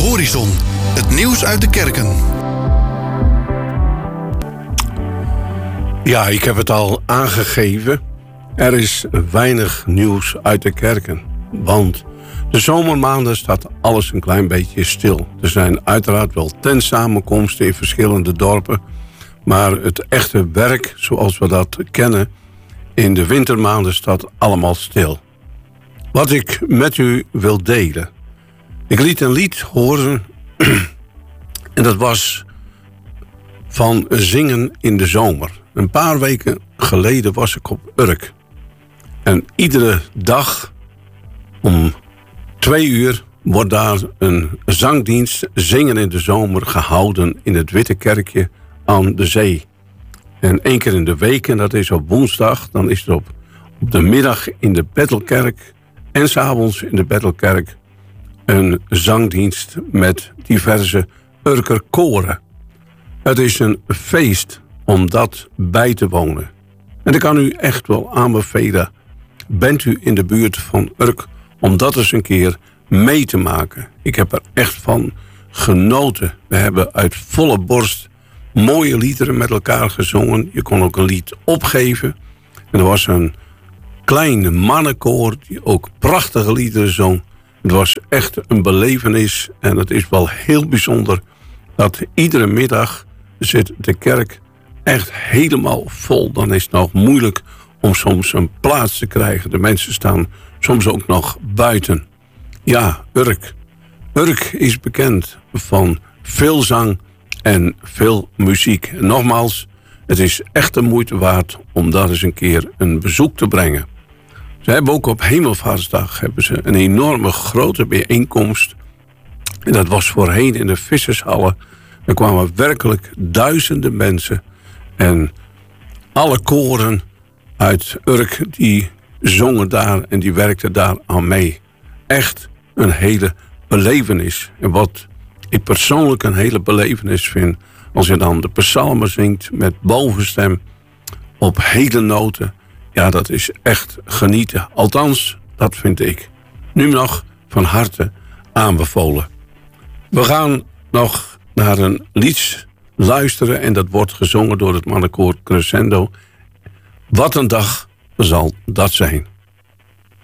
Horizon, het nieuws uit de kerken. Ja, ik heb het al aangegeven. Er is weinig nieuws uit de kerken. Want de zomermaanden staat alles een klein beetje stil. Er zijn uiteraard wel tentsamenkomsten in verschillende dorpen. Maar het echte werk, zoals we dat kennen, in de wintermaanden staat allemaal stil. Wat ik met u wil delen. Ik liet een lied horen. En dat was van Zingen in de Zomer. Een paar weken geleden was ik op Urk. En iedere dag om 2 uur wordt daar een zangdienst Zingen in de Zomer gehouden in het Witte Kerkje aan de zee. En 1 keer in de week, en dat is op woensdag, dan is er op de middag in de Bethelkerk en 's avonds in de Bethelkerk een zangdienst met diverse Urker koren. Het is een feest om dat bij te wonen. En ik kan u echt wel aanbevelen, bent u in de buurt van Urk, om dat eens een keer mee te maken. Ik heb er echt van genoten. We hebben uit volle borst mooie liederen met elkaar gezongen. Je kon ook een lied opgeven. En er was een kleine mannenkoor die ook prachtige liederen zong. Het was echt een belevenis en het is wel heel bijzonder dat iedere middag zit de kerk echt helemaal vol. Dan is het nog moeilijk om soms een plaats te krijgen. De mensen staan soms ook nog buiten. Ja, Urk. Urk is bekend van veel zang en veel muziek. En nogmaals, het is echt de moeite waard om daar eens een keer een bezoek te brengen. Ze hebben ook op Hemelvaartsdag een enorme grote bijeenkomst. En dat was voorheen in de vissershallen. Er kwamen werkelijk duizenden mensen. En alle koren uit Urk die zongen daar en die werkten daar aan mee. Echt een hele belevenis. En wat ik persoonlijk een hele belevenis vind, als je dan de psalmen zingt met bovenstem op hele noten. Ja, dat is echt genieten. Althans, dat vind ik. Nu nog van harte aanbevolen. We gaan nog naar een lied luisteren en dat wordt gezongen door het mannenkoor Crescendo. Wat een dag zal dat zijn.